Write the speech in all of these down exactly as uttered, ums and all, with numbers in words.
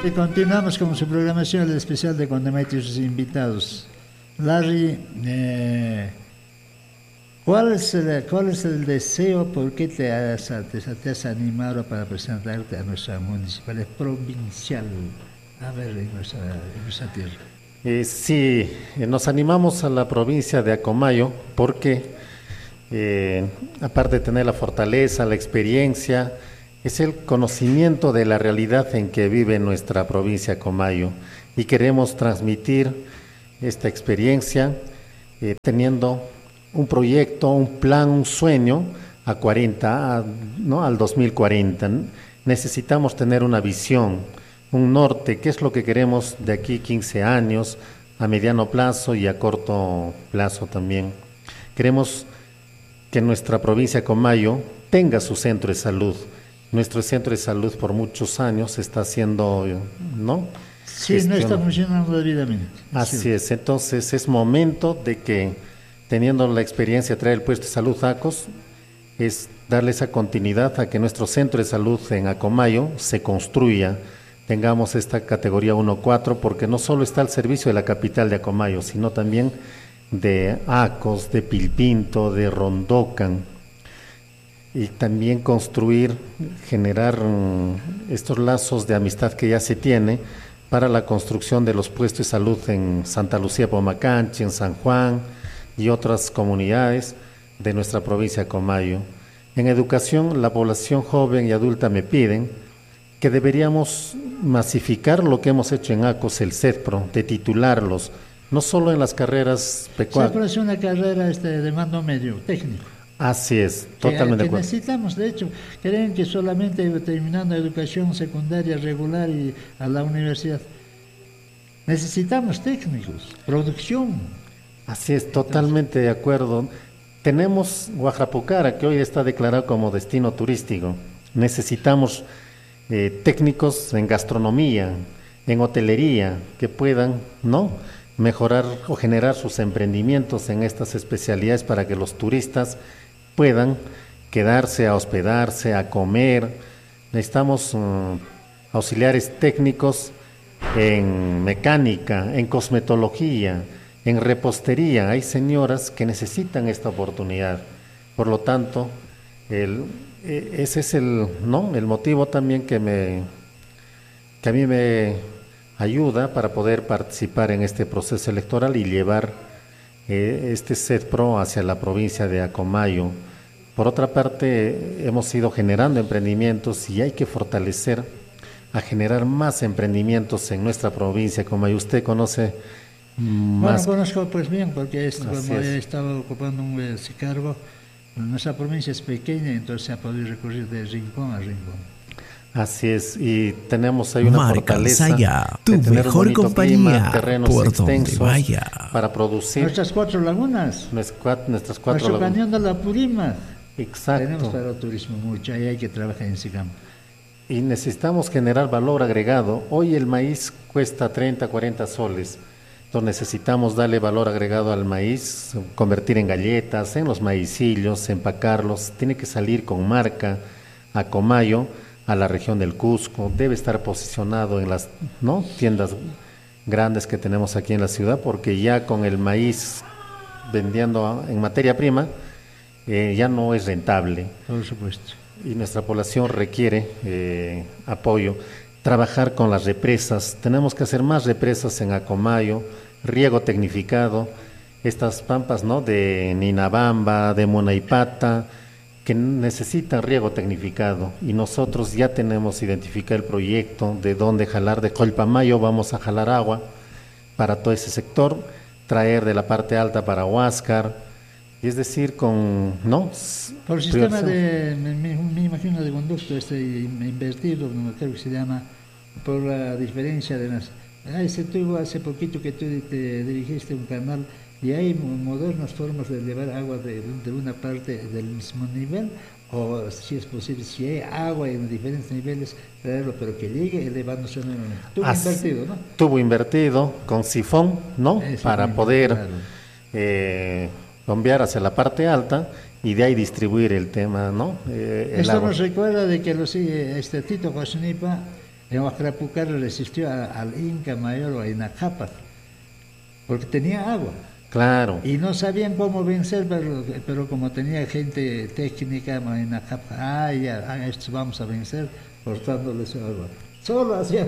Y continuamos con su programación el especial de Condamite y sus invitados. Larry, eh, ¿cuál, es el, ¿cuál es el deseo? ¿Por qué te has, te, te has animado para presentarte a nuestra municipalidad provincial? A ver, en nuestra, en nuestra tierra. Eh, sí, eh, nos animamos a la provincia de Acomayo porque, eh, aparte de tener la fortaleza, la experiencia, es el conocimiento de la realidad en que vive nuestra provincia de Acomayo y queremos transmitir esta experiencia eh, teniendo un proyecto, un plan, un sueño a cuarenta, a, ¿no? al dos mil cuarenta. Necesitamos tener una visión, un norte, qué es lo que queremos de aquí quince años, a mediano plazo y a corto plazo también. Queremos que nuestra provincia de Acomayo tenga su centro de salud. Nuestro centro de salud por muchos años está haciendo, ¿no? Sí, Gestión. No está funcionando debidamente. Así sí. es, entonces es momento de que, teniendo la experiencia de traer el puesto de salud ACOS, es darle esa continuidad a que nuestro centro de salud en Acomayo se construya, tengamos esta categoría uno cuatro, porque no solo está al servicio de la capital de Acomayo, sino también de ACOS, de Pilpinto, de Rondocan, y también construir, generar um, estos lazos de amistad que ya se tiene para la construcción de los puestos de salud en Santa Lucía Pomacanchi, en San Juan y otras comunidades de nuestra provincia de Acomayo. En educación, la población joven y adulta me piden que deberíamos masificar lo que hemos hecho en ACOS, el CEDPRO, de titularlos, no solo en las carreras pecuarias. CEDPRO es una carrera este, de mando medio, técnico. Así es, totalmente que, de acuerdo. Necesitamos, de hecho, creen que solamente terminando educación secundaria regular y a la universidad. Necesitamos técnicos, producción. Así es, totalmente de acuerdo. Tenemos Guajapucara, que hoy está declarado como destino turístico. Necesitamos eh, técnicos en gastronomía, en hotelería, que puedan, ¿no?, mejorar o generar sus emprendimientos en estas especialidades para que los turistas puedan quedarse, a hospedarse, a comer. Necesitamos uh, auxiliares técnicos en mecánica, en cosmetología, en repostería. Hay señoras que necesitan esta oportunidad. Por lo tanto, el, ese es el, ¿no?, el motivo también que me que a mí me ayuda para poder participar en este proceso electoral y llevar eh, este CEDPRO hacia la provincia de Acomayo. Por otra parte, hemos ido generando emprendimientos y hay que fortalecer a generar más emprendimientos en nuestra provincia. Como usted conoce más. Bueno, conozco pues bien, porque es, como es. he estado ocupando un, ese cargo, nuestra provincia es pequeña, entonces se ha podido recurrir de rincón a rincón. Así es, y tenemos ahí una Marca fortaleza Saya, tu de tener mejor un bonito compañía clima, terrenos por extensos donde vaya. para producir nuestras cuatro lagunas, nuestras, nuestras cuatro nuestro lagunas. cañón de la Purima. Exacto. Tenemos para el turismo mucho y hay que trabajar en ese campo. Y necesitamos generar valor agregado. Hoy el maíz cuesta treinta, cuarenta soles. Entonces necesitamos darle valor agregado al maíz, convertir en galletas, en los maicillos, empacarlos. Tiene que salir con marca a Acomayo, a la región del Cusco. Debe estar posicionado en las, ¿no?, tiendas grandes que tenemos aquí en la ciudad, porque ya con el maíz vendiendo en materia prima, eh, ya no es rentable. Por supuesto. Y nuestra población requiere eh, apoyo. Trabajar con las represas, tenemos que hacer más represas en Acomayo, riego tecnificado, estas pampas, ¿no?, de Ninabamba, de Monaipata, que necesitan riego tecnificado, y nosotros ya tenemos identificado el proyecto de dónde jalar. De Colpamayo vamos a jalar agua para todo ese sector, traer de la parte alta para Huáscar, y es decir, con, ¿no?, por el sistema de, me, me imagino, de conducto este invertido, creo que se llama, por la diferencia de las... Ah, ese tubo hace poquito que tú te dirigiste un canal, y hay modernas formas de llevar agua de, de una parte del mismo nivel, o si es posible, si hay agua en diferentes niveles, traerlo, pero que llegue elevándose en el tubo As, invertido, ¿no? Tubo invertido con sifón, ¿no?, eh, para sí, poder claro. eh, bombear hacia la parte alta y de ahí distribuir el tema, ¿no? Eh, Esto agua. Nos recuerda de que los, este Tito Guasnipa En Huacrapucara resistió a, al Inca Mayor o Huayna Cápac, porque tenía agua. Claro. Y no sabían cómo vencer, pero, pero como tenía gente técnica, Huayna Cápac, ah, ya, ah, estos vamos a vencer cortándoles su agua. Solo hacían...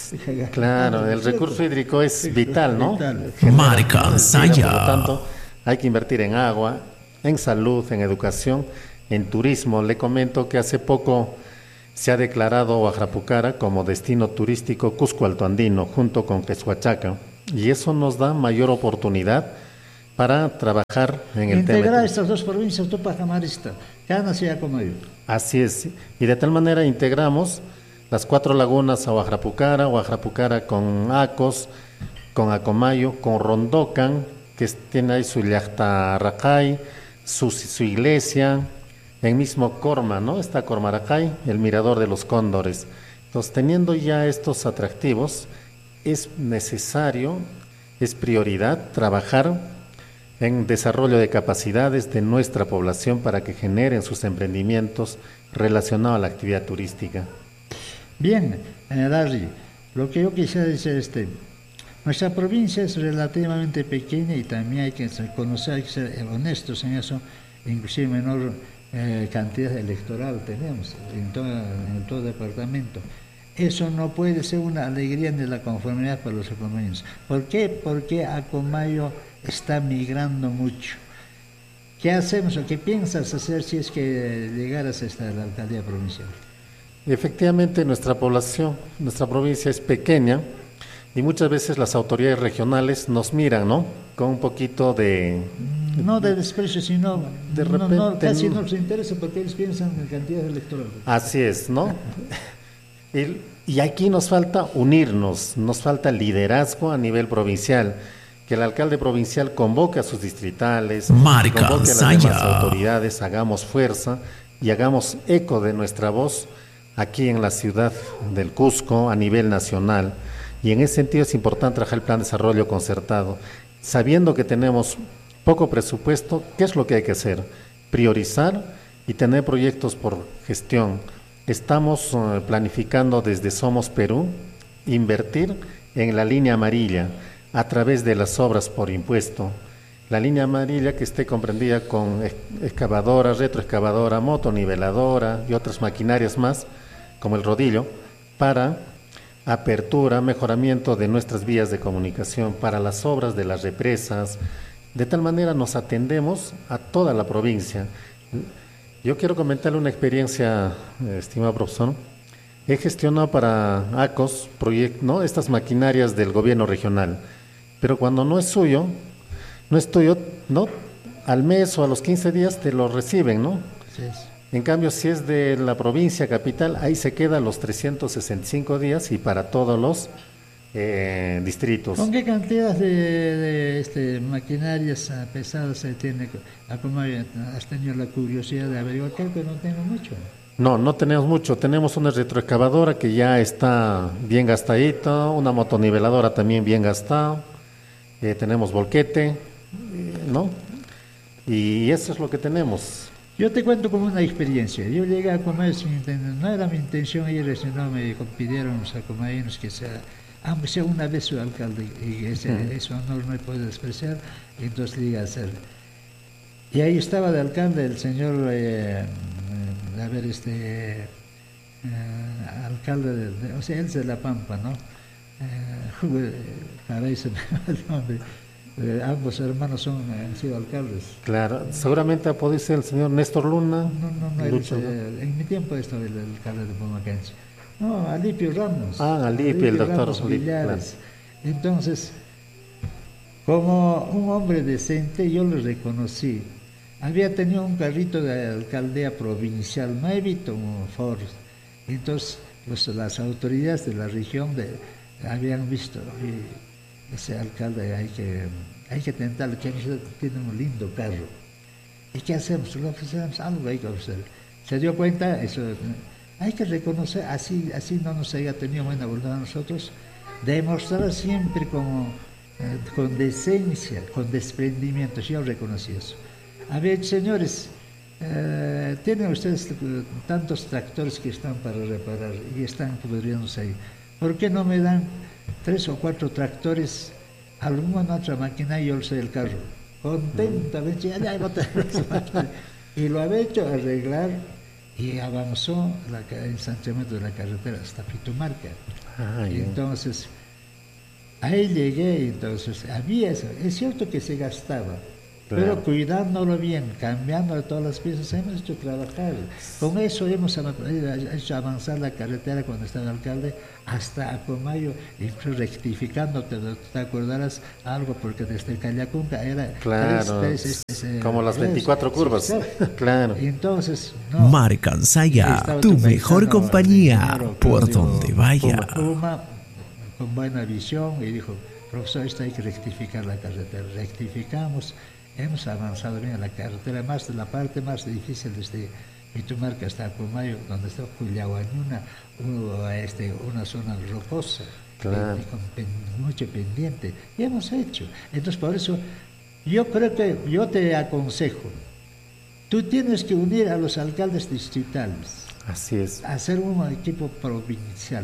Claro, el recurso hídrico es vital, ¿no? Vital. Marca Saya. Por lo tanto, hay que invertir en agua, en salud, en educación, en turismo. Le comento que hace poco se ha declarado Huajrapucara como destino turístico Cusco Alto Andino, junto con Quesuachaca, y eso nos da mayor oportunidad para trabajar en el Integrar tema. estas dos provincias, Tupac Amarista, Cana y Acomayo. Así es, y de tal manera integramos las cuatro lagunas a Huajrapucara, Huajrapucara con Acos, con Acomayo, con Rondocan, que tiene ahí su Llactarracay, su, su iglesia, en mismo Corma, ¿no? Está Cormaracay, el mirador de los cóndores. Entonces, teniendo ya estos atractivos, es necesario, es prioridad trabajar en desarrollo de capacidades de nuestra población para que generen sus emprendimientos relacionados a la actividad turística. Bien, eh, Larry, lo que yo quisiera decir es este, nuestra provincia es relativamente pequeña y también hay que conocer, hay que ser honestos en eso, inclusive menor eh, cantidad electoral tenemos en todo, en todo departamento. Eso no puede ser una alegría ni la conformidad para los acomayeños. ¿Por qué? Porque Acomayo está migrando mucho. ¿Qué hacemos o qué piensas hacer si es que llegaras a la alcaldía provincial? Efectivamente, nuestra población, nuestra provincia es pequeña y muchas veces las autoridades regionales nos miran, ¿no? Con un poquito de... No de desprecio, sino de no, repente, no, casi no les interesa porque ellos piensan en cantidad electoral. Así es, ¿no? y, y aquí nos falta unirnos, nos falta liderazgo a nivel provincial, que el alcalde provincial convoque a sus distritales, Marca convoque a las Saya. demás autoridades, hagamos fuerza y hagamos eco de nuestra voz aquí en la ciudad del Cusco a nivel nacional. Y en ese sentido es importante trabajar el plan de desarrollo concertado, sabiendo que tenemos poco presupuesto. ¿Qué es lo que hay que hacer? Priorizar y tener proyectos por gestión. Estamos uh, planificando desde Somos Perú invertir en la línea amarilla a través de las obras por impuesto. La línea amarilla que esté comprendida con excavadora, retroexcavadora, motoniveladora y otras maquinarias más, como el rodillo, para apertura, mejoramiento de nuestras vías de comunicación, para las obras de las represas. De tal manera nos atendemos a toda la provincia. Yo quiero comentarle una experiencia, estimado profesor. He gestionado para ACOS proyectos, ¿no? Estas maquinarias del gobierno regional, pero cuando no es suyo, no es tuyo, ¿no? Al mes o a los quince días te lo reciben, ¿no? Sí. En cambio, si es de la provincia capital, ahí se queda los trescientos sesenta y cinco días y para todos los eh, distritos. ¿Con qué cantidad de, de este, maquinarias pesadas se tiene? Acomayo, ¿has tenido la curiosidad de averiguar? Creo que no tengo mucho. No, no tenemos mucho. Tenemos una retroexcavadora que ya está bien gastadita, una motoniveladora también bien gastada, eh, tenemos volquete, eh, ¿no? Y eso es lo que tenemos. Yo te cuento como una experiencia. Yo llegué a Acomayo sin entender, no era mi intención ir, sino me pidieron los acomayeños que sea, aunque sea una vez su alcalde, y ese, mm. ese honor no puedo despreciar, entonces llegué a hacer. Y ahí estaba de alcalde el señor, eh, a ver, este, eh, alcalde, de, de, o sea, él es de La Pampa, ¿no? Eh, para eso, Eh, ambos hermanos son, han sido alcaldes. Claro, seguramente ha podido ser el señor Néstor Luna. No, no, no, Lucho, el, ¿no? En mi tiempo estaba el alcalde de Pumacancha. No, Alipio Ramos. Ah, Alipio, Alipio el doctor Alipio. Claro. Entonces, como un hombre decente, yo lo reconocí. Había tenido un carrito de alcaldía provincial, nuevito, un Ford. Entonces, pues, las autoridades de la región de, habían visto, y, ese alcalde hay que, hay que tentarle, que tiene un lindo carro. ¿Y qué hacemos? Lo ofrecemos, algo hay que ofrecer. Se dio cuenta, eso, hay que reconocer, así, así no nos haya tenido buena voluntad a nosotros, demostrar siempre como, eh, con decencia, con desprendimiento. Yo reconocí eso. A ver, señores, eh, tienen ustedes eh, tantos tractores que están para reparar y están pudriéndose ahí. ¿Por qué no me dan tres o cuatro tractores, alguna otra máquina y yo sé el carro? Contentamente, ya, ya, botar las máquinas. Y lo había hecho arreglar y avanzó la, el ensanchamiento de la carretera hasta Pitumarca. Ah, Y ya. entonces, ahí llegué, entonces, había eso. Es cierto que se gastaba, Claro. pero cuidándolo bien, cambiando todas las piezas, hemos hecho trabajar. Con eso hemos av- hecho avanzar la carretera cuando estaba alcalde hasta Acomayo, incluso rectificando, te, te acordarás algo, porque desde Callacunca era Claro, tres- tres, este, como las tres, veinticuatro sí, curvas. claro. Claro. Y entonces, no. Marcansaya, Estaba tu tu mejor paisano, compañía, ingeniero por Claudio donde vaya. Puma, con buena visión, y dijo, profesor, esto hay que rectificar la carretera. Rectificamos, hemos avanzado bien en la carretera, más de la parte más difícil desde Pitumarca hasta Acomayo, donde está Cuyahuañuna, una, este, una zona rocosa, Claro. eh, con pen- mucho pendiente, y hemos hecho. Entonces, por eso, yo creo que, yo te aconsejo, tú tienes que unir a los alcaldes distritales, Así es. hacer un equipo provincial.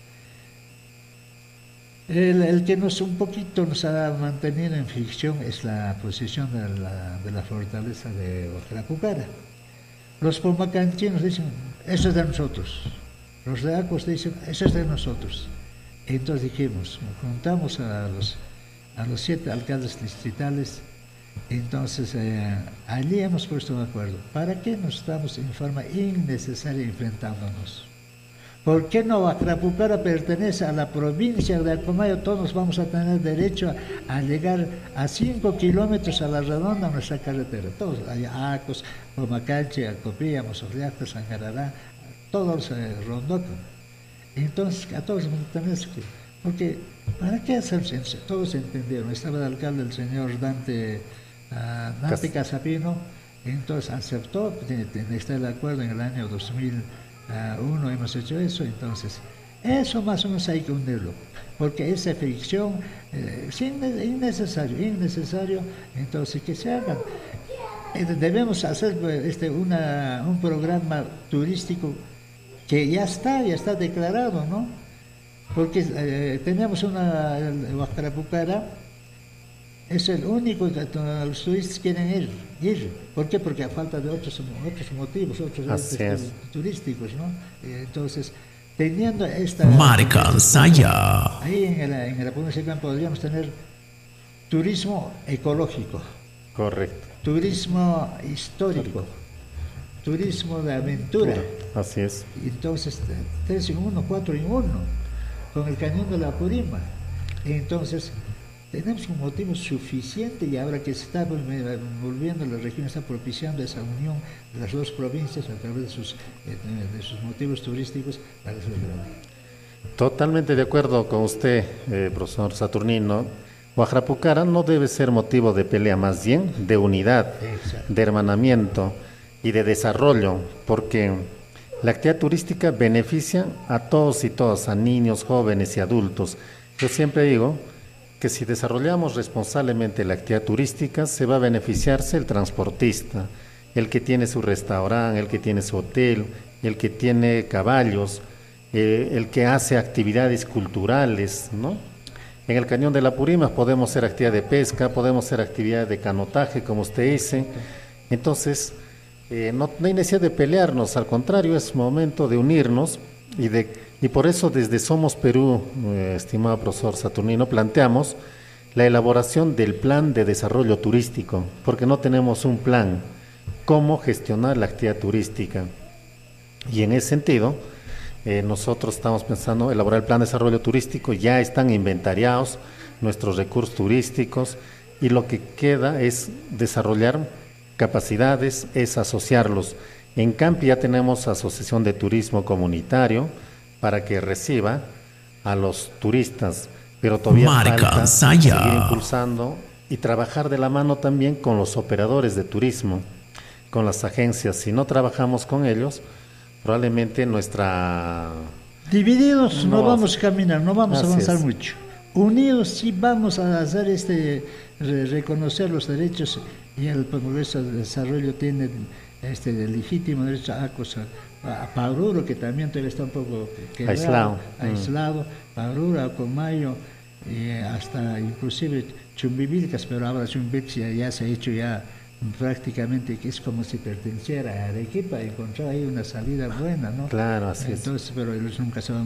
El, el que nos un poquito nos ha mantenido en ficción es la posición de la, de la fortaleza de Huacrapucara. Los pomacanchinos dicen, eso es de nosotros. Los de Acos dicen, eso es de nosotros. Entonces dijimos, juntamos a los, a los siete alcaldes distritales. Entonces, eh, allí hemos puesto de acuerdo. ¿Para qué nos estamos en forma innecesaria enfrentándonos? ¿Por qué no Huacrapucara pertenece a la provincia de Acomayo? Todos vamos a tener derecho a, a llegar a cinco kilómetros a la redonda nuestra carretera. Todos, allá Acos, Pomacanche, Acopía, Mozorriaca, Sangarará, todos eh, Rondoco. Entonces, a todos vamos a tener que... Porque, ¿para qué hacerse? Todos entendieron. Estaba el alcalde, el señor Dante, uh, Dante Cas- Casapino, entonces aceptó, está de acuerdo en el año dos mil uno hemos hecho eso, entonces, eso más o menos hay que unirlo, porque esa fricción eh, es innecesario, innecesario, entonces que se hagan. Eh, Debemos hacer pues, este, una, un programa turístico que ya está, ya está declarado, ¿no? Porque eh, tenemos una, el Huacrapucara, es el único que los turistas quieren ir, ir. ¿Por qué? Porque a falta de otros, otros motivos, otros Así entes es. turísticos, ¿no? Eh, Entonces, teniendo esta... Marcansaya. Ahí en la, en la provincia podríamos tener turismo ecológico, Correcto. turismo histórico, turismo de aventura. Así es. Entonces, tres en uno, cuatro en uno, con el cañón de la Apurima. Entonces, tenemos un motivo suficiente y ahora que se está volviendo, la región está propiciando esa unión de las dos provincias a través de sus, de sus motivos turísticos para celebrar. Totalmente de acuerdo con usted, eh, profesor Saturnino. Huacrapucara no debe ser motivo de pelea, más bien de unidad, Exacto. de hermanamiento y de desarrollo, porque la actividad turística beneficia a todos y todas, a niños, jóvenes y adultos. Yo siempre digo que si desarrollamos responsablemente la actividad turística, se va a beneficiarse el transportista, el que tiene su restaurante, el que tiene su hotel, el que tiene caballos, eh, el que hace actividades culturales, ¿no? En el Cañón de la Apurima podemos hacer actividad de pesca, podemos hacer actividad de canotaje, como usted dice. Entonces, eh, no, no hay necesidad de pelearnos, al contrario, es momento de unirnos y de Y por eso desde Somos Perú, eh, estimado profesor Saturnino, planteamos la elaboración del plan de desarrollo turístico, porque no tenemos un plan, cómo gestionar la actividad turística. Y en ese sentido, eh, nosotros estamos pensando elaborar el plan de desarrollo turístico, ya están inventariados nuestros recursos turísticos y lo que queda es desarrollar capacidades, es asociarlos. En Campi ya tenemos Asociación de Turismo Comunitario, para que reciba a los turistas, pero todavía falta seguir impulsando y trabajar de la mano también con los operadores de turismo, con las agencias. Si no trabajamos con ellos, probablemente nuestra... Divididos no, No, vamos a caminar, no vamos a así avanzar es. mucho. Unidos sí vamos a hacer este, re- reconocer los derechos y el progreso de desarrollo tiene este del legítimo derecho a Acos, a, a Paruro, que también todavía está un poco quebrado, aislado, aislado mm. Paruro, Acomayo, y hasta inclusive Chumbivilcas, pero ahora Chumbivilcas ya, ya se ha hecho ya prácticamente que es como si perteneciera a Arequipa, encontrar ahí una salida buena, ¿no? Claro, así Entonces, es. pero ellos nunca saben,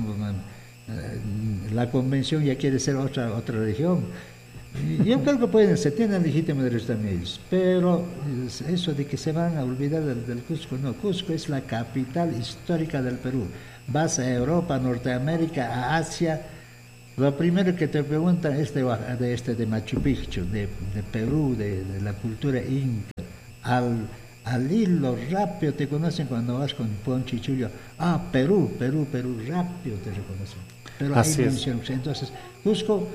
la convención ya quiere ser otra otra región. Yo creo que pueden, se tienen legítimo derecho también ellos, pero eso de que se van a olvidar del, del Cusco, no, Cusco es la capital histórica del Perú. Vas a Europa, a Norteamérica, a Asia, lo primero que te preguntan es de, de, este, de Machu Picchu, de, de Perú, de, de la cultura inca. Al, al hilo rápido te conocen cuando vas con Poncho y Chullo. Ah, Perú, Perú, Perú, rápido te reconocen. Pero Así ahí es. mencionan. Entonces, Cusco,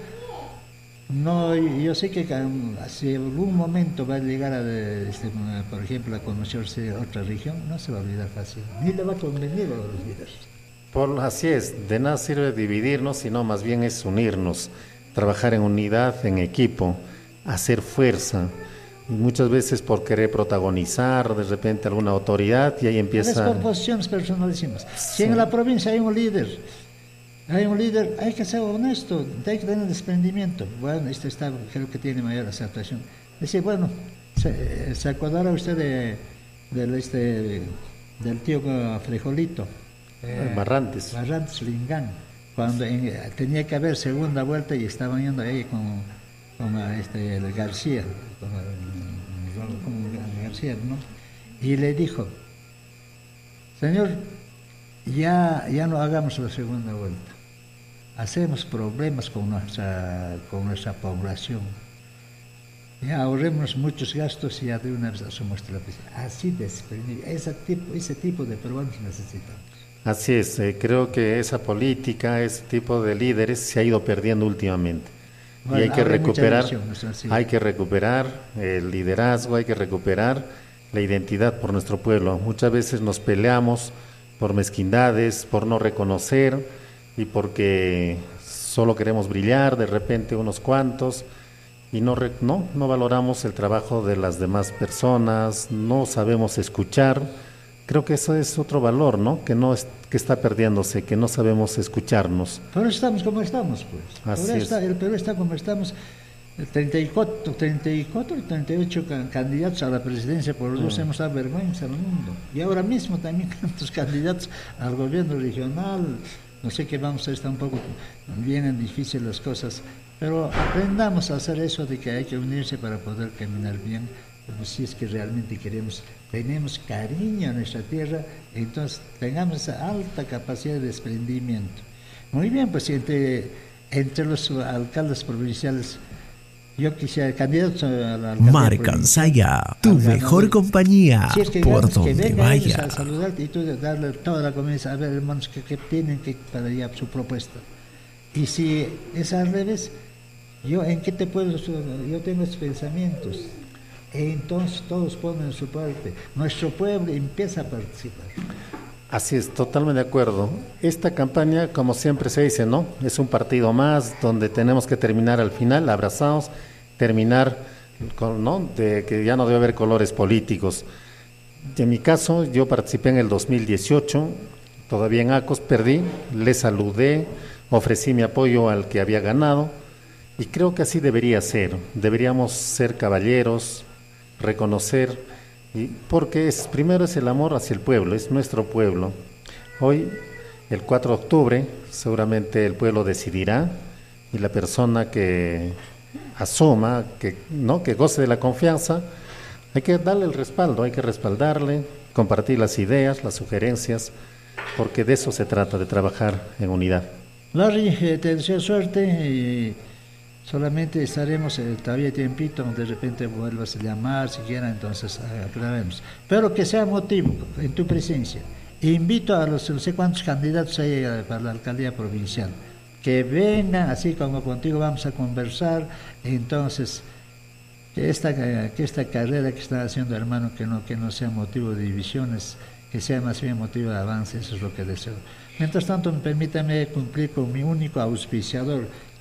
no, yo sé que si algún momento va a llegar a, este, por ejemplo, a conocerse otra región, no se va a olvidar fácil, ni le va a convenir a los líderes. Por, así es, de nada sirve dividirnos, sino más bien es unirnos, trabajar en unidad, en equipo, hacer fuerza. Y muchas veces por querer protagonizar de repente alguna autoridad y ahí empieza... Las posiciones personalísimas. Sí. Si en la provincia hay un líder, hay un líder, hay que ser honesto, hay que tener desprendimiento. Bueno, este está, creo que tiene mayor aceptación. Dice, bueno, ¿se, se acordará usted de, de este, del tío Frejolito? Eh, Barrantes. Barrantes Lingán, cuando en, tenía que haber segunda vuelta y estaban yendo ahí con, con este, el García, con, con García, ¿no? Y le dijo, señor, ya, ya no hagamos la segunda vuelta, hacemos problemas con nuestra, con nuestra población, ya ahorremos muchos gastos y ya de una vez hacemos la presidencia. Así desprendido, ese tipo, ese tipo de peruanos necesitamos. Así es, eh, creo que esa política, ese tipo de líderes se ha ido perdiendo últimamente. Bueno, y hay que recuperar, visión, hay que recuperar el liderazgo, hay que recuperar la identidad por nuestro pueblo. Muchas veces nos peleamos por mezquindades, por no reconocer y porque solo queremos brillar de repente unos cuantos y no, no, no valoramos el trabajo de las demás personas, no sabemos escuchar. Creo que eso es otro valor, ¿no? Que no es, que está perdiéndose, que no sabemos escucharnos. Pero estamos como estamos, pues. Así Ahora está, es. El Perú está como estamos. treinta y cuatro, treinta y cuatro, treinta y ocho candidatos a la presidencia, por los dos hemos dado vergüenza al mundo. Y ahora mismo también tantos candidatos al gobierno regional. No sé qué vamos a hacer, está un poco, vienen difíciles las cosas. Pero aprendamos a hacer eso de que hay que unirse para poder caminar bien. Pues si es que realmente queremos, tenemos cariño a nuestra tierra, entonces tengamos esa alta capacidad de desprendimiento. Muy bien, pues entre, entre los alcaldes provinciales, yo quisiera candidatos al alcalde Marcansaya, tu mejor compañía, si es que por ganas, donde que vaya. A saludarte y tú darle toda la comunidad, a ver hermanos que, que tienen que para allá su propuesta. Y si es al revés, yo en qué te puedo, yo tengo estos pensamientos. Entonces todos ponen su parte, nuestro pueblo empieza a participar. Así es, totalmente de acuerdo. Esta campaña, como siempre se dice, ¿no? Es un partido más donde tenemos que terminar al final abrazados, terminar con, ¿no? De que ya no debe haber colores políticos. En mi caso, yo participé en el dos mil dieciocho, todavía en Acos perdí, le saludé, ofrecí mi apoyo al que había ganado y creo que así debería ser. Deberíamos ser caballeros, reconocer, y porque es, primero es el amor hacia el pueblo, es nuestro pueblo. Hoy, el cuatro de octubre, seguramente el pueblo decidirá y la persona que asuma, que, ¿no? que goce de la confianza, hay que darle el respaldo, hay que respaldarle, compartir las ideas, las sugerencias, porque de eso se trata, de trabajar en unidad. Larry, eh, te deseo suerte y solamente estaremos eh, todavía tiempito, de repente vuelvas a llamar siquiera, entonces aclaremos. Pero que sea motivo en tu presencia. Invito a los no sé cuántos candidatos hay eh, para la alcaldía provincial, que vengan, así como contigo vamos a conversar, entonces que esta, eh, que esta carrera que están haciendo, hermano, que no, que no sea motivo de divisiones, que sea más bien motivo de avance, eso es lo que deseo. Mientras tanto, permítame cumplir con mi único auspiciador,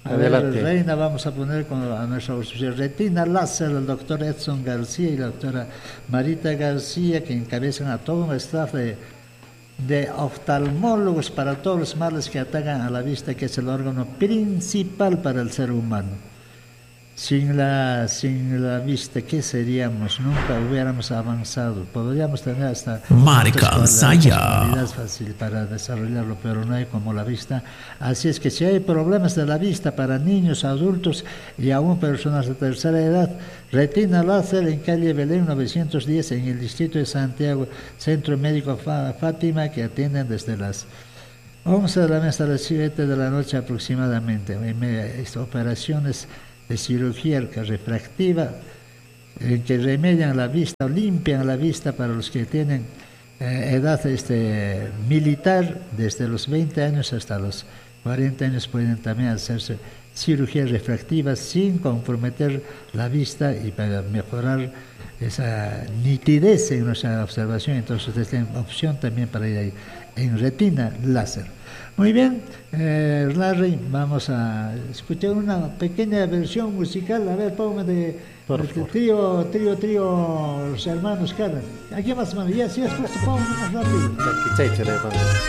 A Adelante. ver, Reina, vamos a poner con, a nuestra auspiciador Retina Láser, el doctor Edson García y la doctora Marita García, que encabezan a todo un staff de, de oftalmólogos para todos los males que atacan a la vista, que es el órgano principal para el ser humano. Sin la, sin la vista, ¿qué seríamos? Nunca hubiéramos avanzado. Podríamos tener hasta Marca Saya fácil para desarrollarlo, pero no hay como la vista. Así es que si hay problemas de la vista para niños, adultos y aún personas de tercera edad, Retina Láser en calle Belén novecientos diez en el distrito de Santiago, Centro Médico Fátima, que atienden desde las once de la mañana hasta las siete de la noche aproximadamente. Estas operaciones de cirugía refractiva eh, que remedian la vista o limpian la vista para los que tienen eh, edad este, militar, desde los veinte años hasta los cuarenta años pueden también hacerse cirugía refractiva sin comprometer la vista y para mejorar esa nitidez en nuestra observación. Entonces ustedes tienen opción también para ir ahí en Retina Láser. Muy bien, eh, Larry, vamos a escuchar una pequeña versión musical. A ver, póngame de, de trío, trío, trío, los hermanos Carlos. Aquí más, mano, ya, si has puesto, póngame más rápido.